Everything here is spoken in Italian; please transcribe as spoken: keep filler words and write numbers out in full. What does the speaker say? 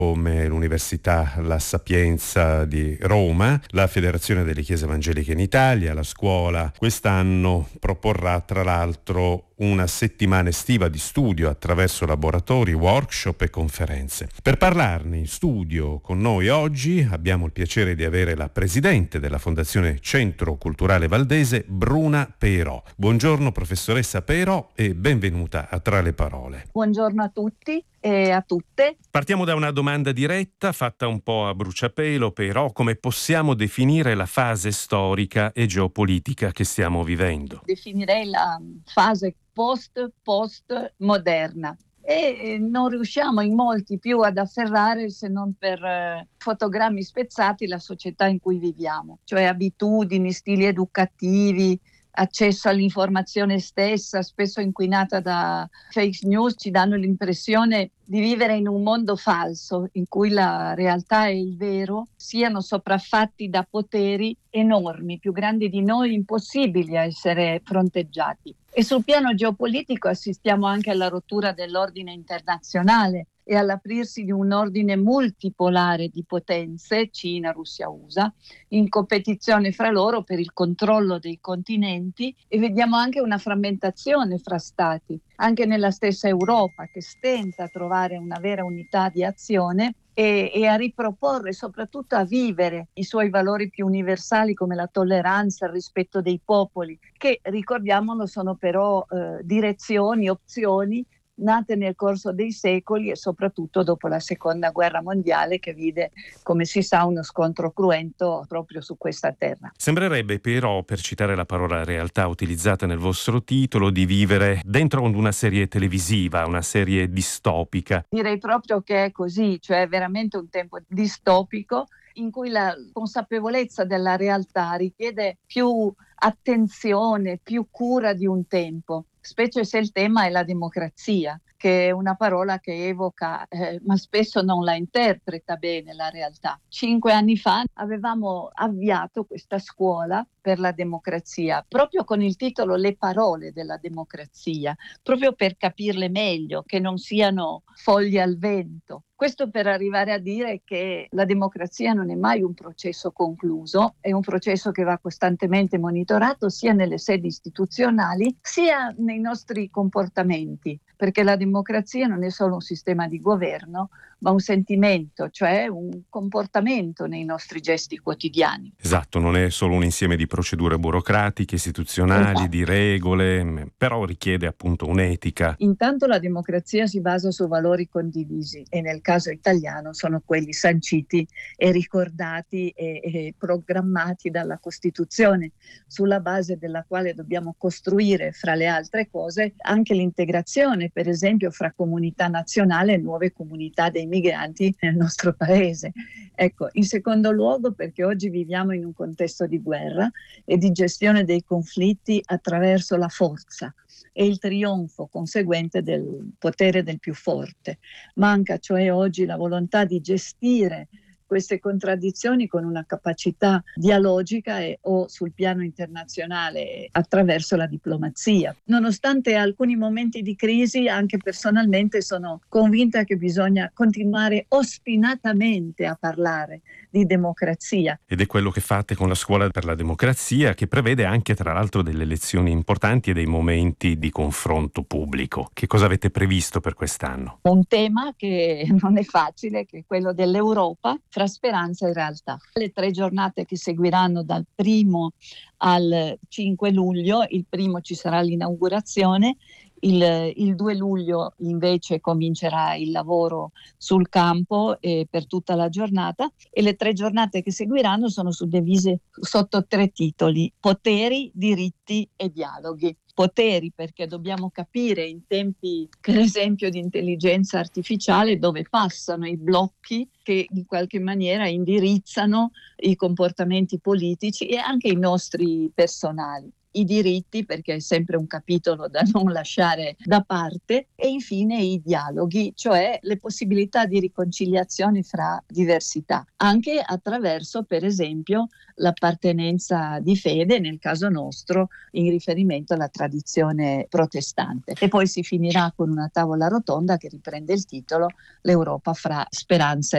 come l'Università La Sapienza di Roma, la Federazione delle Chiese Evangeliche in Italia, la scuola quest'anno proporrà tra l'altro una settimana estiva di studio attraverso laboratori, workshop e conferenze. Per parlarne in studio con noi oggi abbiamo il piacere di avere la presidente della Fondazione Centro Culturale Valdese, Bruna Peirò. Buongiorno professoressa Peirò e benvenuta a Tra le Parole. Buongiorno a tutti e a tutte. Partiamo da una domanda diretta fatta un po' a bruciapelo, Peirò: come possiamo definire la fase storica e geopolitica che stiamo vivendo? Definirei la fase post-post moderna e non riusciamo in molti più ad afferrare, se non per eh, fotogrammi spezzati, la società in cui viviamo, cioè abitudini, stili educativi, accesso all'informazione stessa, spesso inquinata da fake news, ci danno l'impressione di vivere in un mondo falso, in cui la realtà e il vero siano sopraffatti da poteri enormi, più grandi di noi, impossibili a essere fronteggiati. E sul piano geopolitico assistiamo anche alla rottura dell'ordine internazionale e all'aprirsi di un ordine multipolare di potenze, Cina, Russia, U S A, in competizione fra loro per il controllo dei continenti, e vediamo anche una frammentazione fra stati, anche nella stessa Europa, che stenta a trovare una vera unità di azione e, e a riproporre, soprattutto a vivere i suoi valori più universali come la tolleranza, il rispetto dei popoli, che, ricordiamolo, sono però eh, direzioni, opzioni nate nel corso dei secoli e soprattutto dopo la seconda guerra mondiale, che vide, come si sa, uno scontro cruento proprio su questa terra. Sembrerebbe però, per citare la parola realtà utilizzata nel vostro titolo, di vivere dentro una serie televisiva, una serie distopica. Direi proprio che è così, cioè è veramente un tempo distopico in cui la consapevolezza della realtà richiede più attenzione, più cura di un tempo, specie se il tema è la democrazia, che è una parola che evoca, eh, ma spesso non la interpreta bene la realtà. Cinque anni fa avevamo avviato questa scuola per la democrazia, proprio con il titolo Le parole della democrazia, proprio per capirle meglio, che non siano foglie al vento. Questo per arrivare a dire che la democrazia non è mai un processo concluso, è un processo che va costantemente monitorato sia nelle sedi istituzionali sia nei nostri comportamenti, perché la democrazia non è solo un sistema di governo, ma un sentimento, cioè un comportamento nei nostri gesti quotidiani. Esatto, non è solo un insieme di procedure burocratiche, istituzionali, esatto, di regole, però richiede appunto un'etica. Intanto la democrazia si basa su valori condivisi e nel caso italiano sono quelli sanciti e ricordati e, e programmati dalla Costituzione, sulla base della quale dobbiamo costruire, fra le altre cose, anche l'integrazione, per esempio, fra comunità nazionale e nuove comunità dei migranti nel nostro paese. Ecco, in secondo luogo perché oggi viviamo in un contesto di guerra e di gestione dei conflitti attraverso la forza e il trionfo conseguente del potere del più forte. Manca cioè oggi la volontà di gestire queste contraddizioni con una capacità dialogica e, o sul piano internazionale attraverso la diplomazia. Nonostante alcuni momenti di crisi, anche personalmente sono convinta che bisogna continuare ostinatamente a parlare di democrazia. Ed è quello che fate con la Scuola per la Democrazia, che prevede anche tra l'altro delle lezioni importanti e dei momenti di confronto pubblico. Che cosa avete previsto per quest'anno? Un tema che non è facile, che è quello dell'Europa, fra speranza e realtà. Le tre giornate che seguiranno dal primo al cinque luglio, il primo ci sarà l'inaugurazione, il, il due luglio invece comincerà il lavoro sul campo eh, per tutta la giornata, e le tre giornate che seguiranno sono suddivise sotto tre titoli: poteri, diritti e dialoghi. Poteri perché dobbiamo capire in tempi, per esempio, di intelligenza artificiale, dove passano i blocchi che in qualche maniera indirizzano i comportamenti politici e anche i nostri personali. I diritti, perché è sempre un capitolo da non lasciare da parte, e infine i dialoghi, cioè le possibilità di riconciliazione fra diversità, anche attraverso, per esempio, l'appartenenza di fede, nel caso nostro in riferimento alla tradizione protestante. E poi si finirà con una tavola rotonda che riprende il titolo L'Europa fra speranza